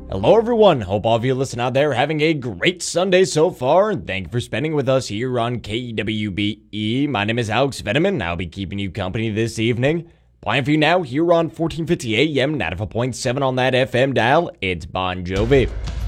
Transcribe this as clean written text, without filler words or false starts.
Hello everyone, hope all of you listening out there are having a great Sunday so far, and thank you for spending with us here on KWBE. My name is Alex Veneman, I'll be keeping you company this evening. Playing for you now here on 1450 AM, 95.7 on that FM dial, it's Bon Jovi.